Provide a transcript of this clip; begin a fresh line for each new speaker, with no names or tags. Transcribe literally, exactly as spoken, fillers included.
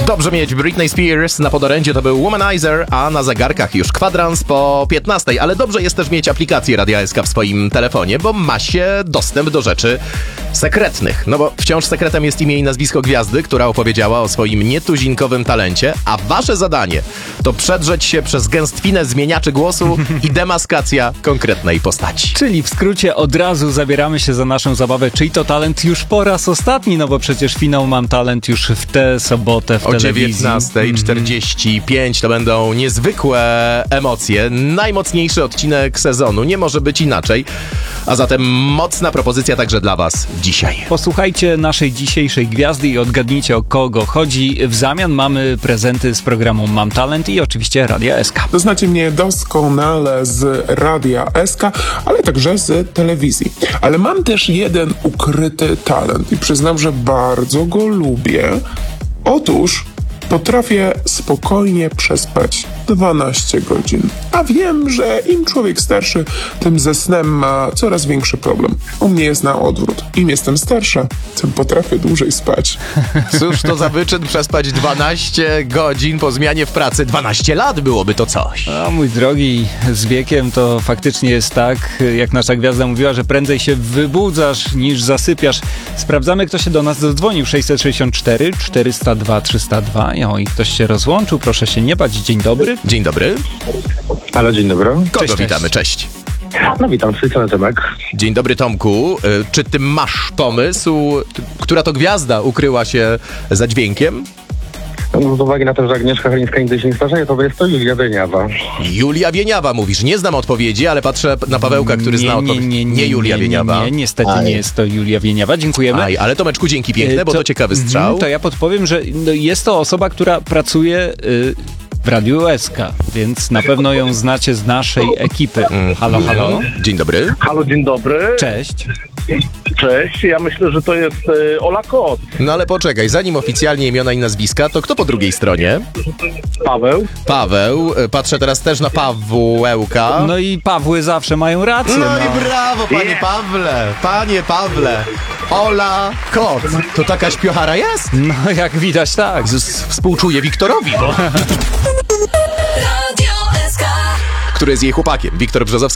Dobrze mieć Britney Spears, na podorędzie to był Womanizer, a na zegarkach już kwadrans po piętnastej. Ale dobrze jest też mieć aplikację Radia S K w swoim telefonie, bo ma się dostęp do rzeczy sekretnych. No bo wciąż sekretem jest imię i nazwisko gwiazdy, która opowiedziała o swoim nietuzinkowym talencie, a wasze zadanie to przedrzeć się przez gęstwinę zmieniaczy głosu i demaskacja konkretnej postaci.
Czyli w skrócie od razu zabieramy się za naszą zabawę Czyj to talent już po raz ostatni, no bo przecież finał Mam Talent już w tę sobotę w
o
telewizji.
dziewiętnastej czterdzieści pięć to będą niezwykłe emocje. Najmocniejszy odcinek sezonu. Nie może być inaczej. A zatem mocna propozycja także dla was dzisiaj.
Posłuchajcie naszej dzisiejszej gwiazdy i odgadnijcie, o kogo chodzi. W zamian mamy prezenty z programu Mam Talent i oczywiście Radia S K.
Znacie mnie doskonale z Radia S K, ale także z telewizji. Ale mam też jeden ukryty talent i przyznam, że bardzo go lubię. Otóż potrafię spokojnie przespać dwanaście godzin. A wiem, że im człowiek starszy, tym ze snem ma coraz większy problem. U mnie jest na odwrót. Im jestem starsza, tym potrafię dłużej spać.
Cóż to za wyczyn przespać dwanaście godzin po zmianie w pracy? dwanaście lat byłoby to coś.
A mój drogi, z wiekiem to faktycznie jest tak, jak nasza gwiazda mówiła, że prędzej się wybudzasz niż zasypiasz. Sprawdzamy, kto się do nas zadzwonił. sześćset sześćdziesiąt cztery czterysta dwa trzysta dwa. O, i ktoś się rozłączył, proszę się nie bać. Dzień dobry.
Dzień dobry.
Halo, dzień dobry.
Kogo
Cześć,
witamy? Cześć.
No witam, z tej strony Tomek.
Dzień dobry, Tomku. Y, Czy ty masz pomysł, t- która to gwiazda ukryła się za dźwiękiem?
No, z uwagi na to, że Agnieszka Chylińska nigdy się nie starzeje, to jest to Julia Wieniawa.
Julia Wieniawa mówisz. Nie znam odpowiedzi, ale patrzę na Pawełka, który zna odpowiedź.
nie, nie, nie,
Julia
nie,
Wieniawa.
Nie, nie, niestety
Aj.
nie jest to Julia Wieniawa. Dziękujemy.
Aj, ale Tomeczku, dzięki piękne,
Y,
bo to ciekawy strzał.
Mhm, to ja podpowiem, że no, jest to osoba, która pracuje y, w Radiu S K, więc na pewno ją znacie z naszej ekipy. Halo, halo.
Dzień dobry.
Halo, dzień dobry.
Cześć.
Cześć, ja myślę, że to jest e, Ola Kot.
No ale poczekaj, zanim oficjalnie imiona i nazwiska, to kto po drugiej stronie?
Paweł.
Paweł. Y, Patrzę teraz też na Pawłełka.
No i Pawły zawsze mają rację.
No
No.
i brawo, panie Pawle! Panie Pawle! Ola Kot! To taka śpiochara jest?
No jak widać, tak.
Z- Współczuję Wiktorowi, bo...
Radio S K.
który jest jej chłopakiem. Wiktor Brzozowski.